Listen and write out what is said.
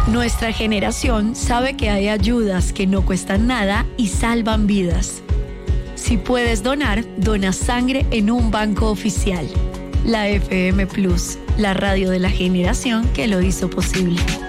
Nuestra generación sabe que hay ayudas que no cuestan nada y salvan vidas. Si puedes donar, dona sangre en un banco oficial. La FM Plus, la radio de la generación que lo hizo posible.